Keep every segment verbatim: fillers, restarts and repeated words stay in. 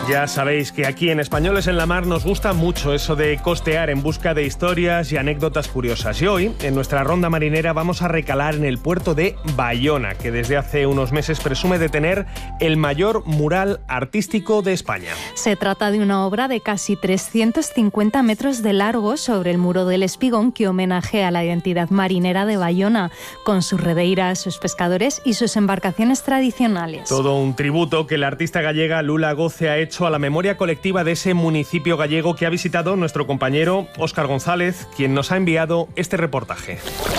Ya sabéis que aquí en Españoles en la Mar nos gusta mucho eso de costear en busca de historias y anécdotas curiosas. Y hoy, en nuestra ronda marinera, vamos a recalar en el puerto de Bayona, que desde hace unos meses presume de tener el mayor mural artístico de España. Se trata de una obra de casi trescientos cincuenta metros de largo sobre el muro del Espigón que homenajea a la identidad marinera de Bayona, con sus redeiras, sus pescadores y sus embarcaciones tradicionales. Todo un tributo que la artista gallega Lula Goce ha hecho a la memoria colectiva de ese municipio gallego que ha visitado nuestro compañero Óscar González, quien nos ha enviado este reportaje.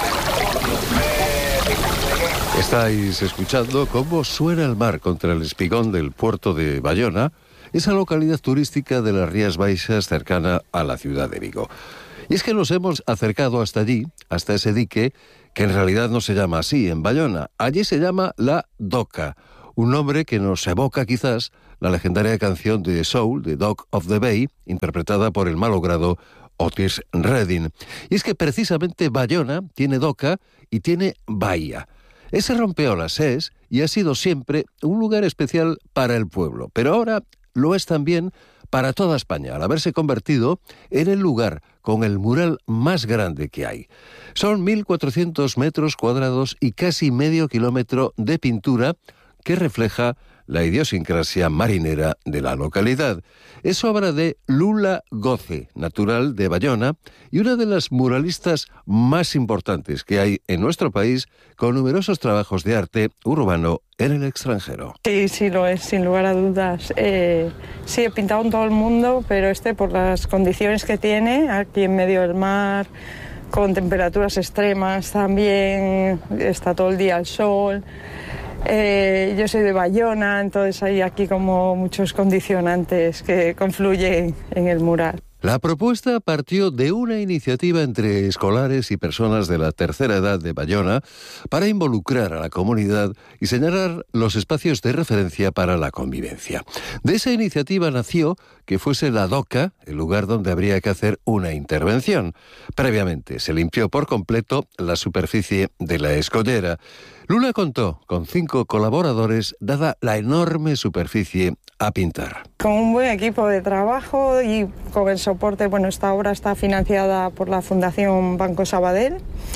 Estáis escuchando cómo suena el mar contra el espigón del puerto de Bayona, esa localidad turística de las Rías Baixas cercana a la ciudad de Vigo. Y es que nos hemos acercado hasta allí, hasta ese dique, que en realidad no se llama así en Bayona. Allí se llama La Doca, un nombre que nos evoca quizás la legendaria canción de Soul, The Dock of the Bay, interpretada por el malogrado Otis Redding. Y es que precisamente Bayona tiene doca y tiene bahía. Ese rompeolas es y ha sido siempre un lugar especial para el pueblo, pero ahora lo es también para toda España, al haberse convertido en el lugar con el mural más grande que hay. Son mil cuatrocientos metros cuadrados y casi medio kilómetro de pintura que refleja la idiosincrasia marinera de la localidad. Es obra de Lula Goce, natural de Bayona, y una de las muralistas más importantes que hay en nuestro país, con numerosos trabajos de arte urbano en el extranjero. Sí, sí lo es, sin lugar a dudas. Eh, sí, he pintado en todo el mundo, pero este, por las condiciones que tiene, aquí en medio del mar, con temperaturas extremas también, está todo el día al sol. Eh, yo soy de Bayona, entonces hay aquí como muchos condicionantes que confluyen en el mural. La propuesta partió de una iniciativa entre escolares y personas de la tercera edad de Bayona para involucrar a la comunidad y señalar los espacios de referencia para la convivencia. De esa iniciativa nació que fuese la doca el lugar donde habría que hacer una intervención. Previamente se limpió por completo la superficie de la escollera. Lula contó con cinco colaboradores, dada la enorme superficie a pintar. Con un buen equipo de trabajo y con el soporte, bueno, esta obra está financiada por la Fundación Banco Sabadell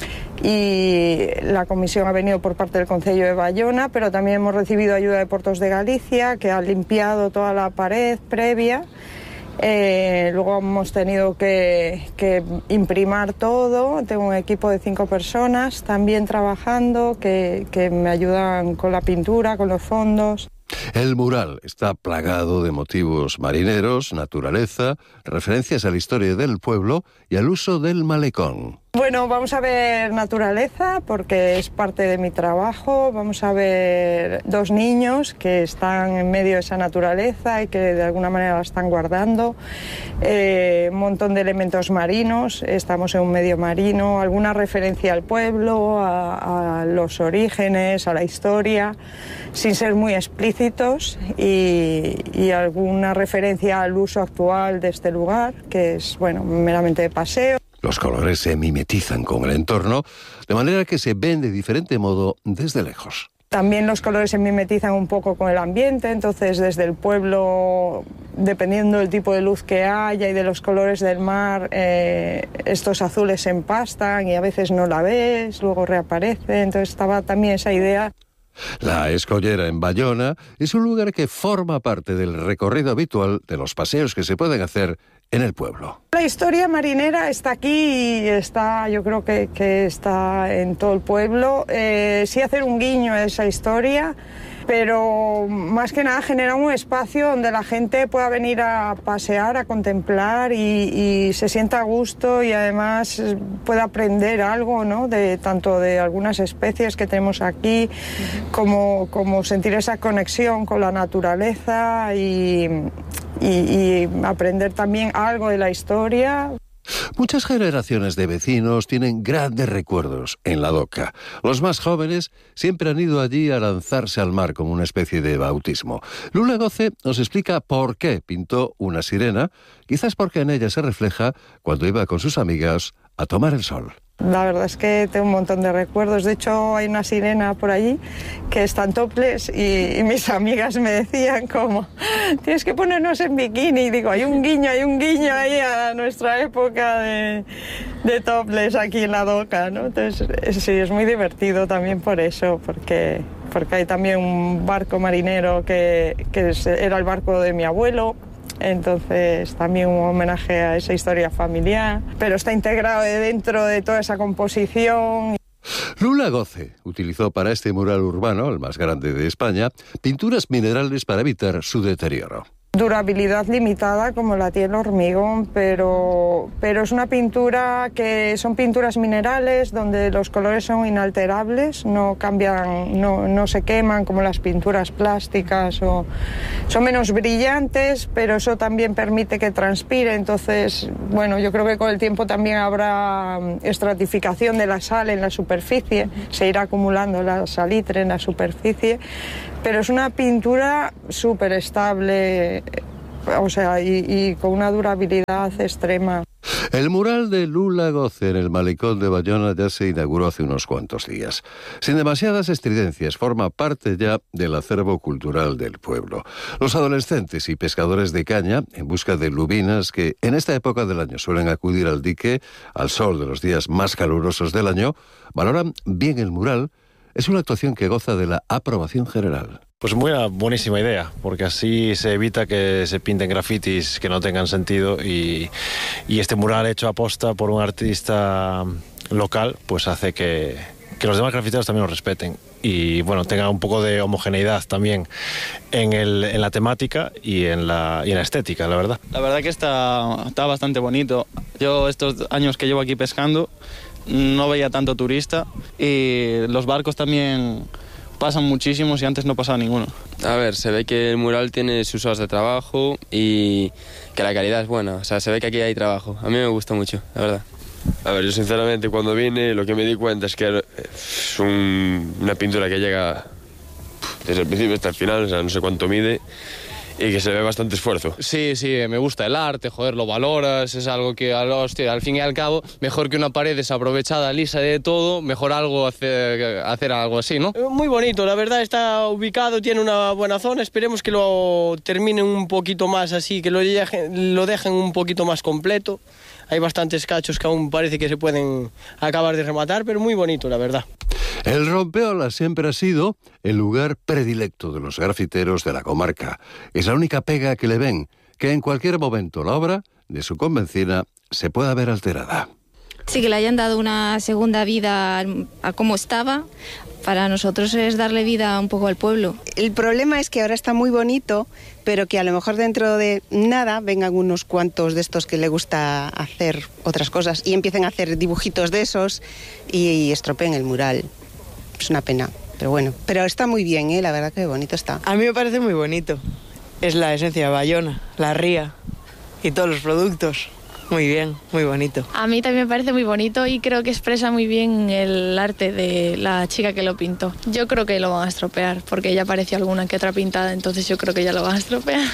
y la comisión ha venido por parte del Concello de Bayona, pero también hemos recibido ayuda de Portos de Galicia, que ha limpiado toda la pared previa. Eh, luego hemos tenido que, que imprimar todo. Tengo un equipo de cinco personas también trabajando que, que me ayudan con la pintura, con los fondos. El mural está plagado de motivos marineros, naturaleza, referencias a la historia del pueblo y al uso del malecón. Bueno, vamos a ver naturaleza porque es parte de mi trabajo. Vamos a ver dos niños que están en medio de esa naturaleza y que de alguna manera la están guardando. Eh, un montón de elementos marinos, estamos en un medio marino, alguna referencia al pueblo, a, a los orígenes, a la historia, sin ser muy explícitos, y, y alguna referencia al uso actual de este lugar, que es, bueno, meramente de paseo. Los colores se mimetizan con el entorno, de manera que se ven de diferente modo desde lejos. También los colores se mimetizan un poco con el ambiente, entonces desde el pueblo, dependiendo del tipo de luz que haya y de los colores del mar, eh, estos azules se empastan y a veces no la ves, luego reaparece, entonces estaba también esa idea. La Escollera en Bayona es un lugar que forma parte del recorrido habitual de los paseos que se pueden hacer en el pueblo. La historia marinera está aquí y está, yo creo que, que está en todo el pueblo. Eh, sí hacer un guiño a esa historia, pero más que nada generar un espacio donde la gente pueda venir a pasear, a contemplar y, y se sienta a gusto y además pueda aprender algo, ¿no? De, tanto de algunas especies que tenemos aquí, uh-huh. como, como sentir esa conexión con la naturaleza y, y, y aprender también algo de la historia. Muchas generaciones de vecinos tienen grandes recuerdos en la doca. Los más jóvenes siempre han ido allí a lanzarse al mar como una especie de bautismo. Lula Goce nos explica por qué pintó una sirena, quizás porque en ella se refleja cuando iba con sus amigas a tomar el sol. La verdad es que tengo un montón de recuerdos. De hecho, hay una sirena por allí que está en topless y, y mis amigas me decían como, tienes que ponernos en bikini. Y digo, hay un guiño, hay un guiño ahí a nuestra época de, de topless aquí en la doca, ¿no? Entonces, sí, es muy divertido también por eso, porque, porque hay también un barco marinero que, que era el barco de mi abuelo. Entonces también un homenaje a esa historia familiar, pero está integrado dentro de toda esa composición. Lula Goce utilizó para este mural urbano, el más grande de España, pinturas minerales para evitar su deterioro. Durabilidad limitada como la tiene el hormigón, pero, pero es una pintura que son pinturas minerales donde los colores son inalterables, no cambian, no, no se queman como las pinturas plásticas, o son menos brillantes, pero eso también permite que transpire. Entonces, bueno, yo creo que con el tiempo también habrá estratificación de la sal en la superficie, se irá acumulando la salitre en la superficie, pero es una pintura súper estable, o sea, y, y con una durabilidad extrema. El mural de Lula Goce en el malecón de Bayona ya se inauguró hace unos cuantos días. Sin demasiadas estridencias, forma parte ya del acervo cultural del pueblo. Los adolescentes y pescadores de caña, en busca de lubinas que en esta época del año suelen acudir al dique, al sol de los días más calurosos del año, valoran bien el mural. Es una actuación que goza de la aprobación general. Pues muy una buenísima idea, porque así se evita que se pinten grafitis que no tengan sentido y, y este mural hecho a posta por un artista local pues hace que, que los demás grafiteros también lo respeten y bueno, tenga un poco de homogeneidad también en, el, en la temática y en la, y en la estética, la verdad. La verdad que está, está bastante bonito. Yo estos años que llevo aquí pescando no veía tanto turista y los barcos también pasan muchísimos y antes no pasaba ninguno. A ver, se ve que el mural tiene sus horas de trabajo y que la calidad es buena. O sea, se ve que aquí hay trabajo. A mí me gusta mucho, la verdad. A ver, yo sinceramente cuando vine lo que me di cuenta es que es un, una pintura que llega desde el principio hasta el final, o sea, no sé cuánto mide. Y que se ve bastante esfuerzo. Sí, sí, me gusta el arte, joder, lo valoras, es algo que, hostia, al fin y al cabo, mejor que una pared desaprovechada, lisa de todo, mejor algo hacer, hacer algo así, ¿no? Muy bonito, la verdad está ubicado, tiene una buena zona, esperemos que lo terminen un poquito más así, que lo dejen, lo dejen un poquito más completo. Hay bastantes cachos que aún parece que se pueden acabar de rematar, pero muy bonito, la verdad. El Rompeolas siempre ha sido el lugar predilecto de los grafiteros de la comarca. Es la única pega que le ven, que en cualquier momento la obra de su convencina se pueda ver alterada. Sí, que le hayan dado una segunda vida a cómo estaba. Para nosotros es darle vida un poco al pueblo. El problema es que ahora está muy bonito, pero que a lo mejor dentro de nada vengan unos cuantos de estos que le gusta hacer otras cosas y empiecen a hacer dibujitos de esos y estropeen el mural. Es una pena, pero bueno. Pero está muy bien, ¿eh? La verdad que bonito está. A mí me parece muy bonito. Es la esencia de Bayona, la ría y todos los productos. Muy bien, muy bonito. A mí también me parece muy bonito y creo que expresa muy bien el arte de la chica que lo pintó. Yo creo que lo van a estropear, porque ya apareció alguna que otra pintada, entonces yo creo que ya lo van a estropear.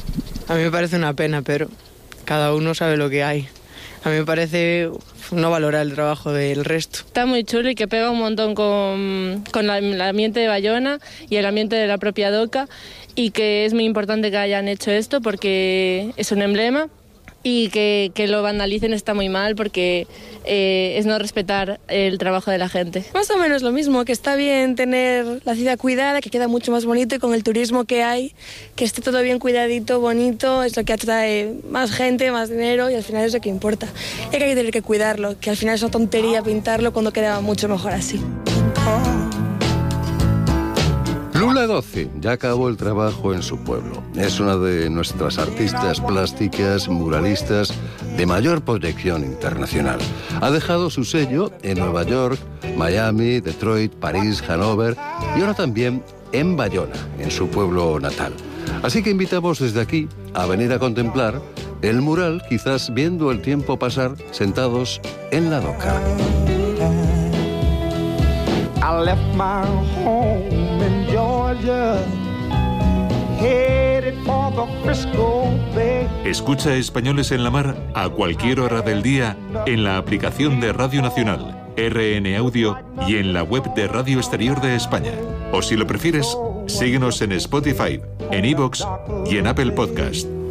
A mí me parece una pena, pero cada uno sabe lo que hay. A mí me parece no valorar el trabajo del resto. Está muy chulo y que pega un montón con, con la, el ambiente de Bayona y el ambiente de la propia doca, y que es muy importante que hayan hecho esto porque es un emblema. Y que, que lo vandalicen está muy mal porque eh, es no respetar el trabajo de la gente. Más o menos lo mismo, que está bien tener la ciudad cuidada, que queda mucho más bonito, y con el turismo que hay, que esté todo bien cuidadito, bonito, es lo que atrae más gente, más dinero, y al final es lo que importa. Y que hay que tener que cuidarlo, que al final es una tontería pintarlo cuando queda mucho mejor así. Lula Goce ya acabó el trabajo en su pueblo. Es una de nuestras artistas plásticas, muralistas de mayor proyección internacional. Ha dejado su sello en Nueva York, Miami, Detroit, París, Hannover y ahora también en Bayona, en su pueblo natal. Así que invitamos desde aquí a venir a contemplar el mural, quizás viendo el tiempo pasar sentados en la doca. I left my home in Georgia, headed for the Frisco Bay. Escucha Españoles en la Mar a cualquier hora del día en la aplicación de Radio Nacional, R N Audio y en la web de Radio Exterior de España. O si lo prefieres, síguenos en Spotify, en iVoox y en Apple Podcast.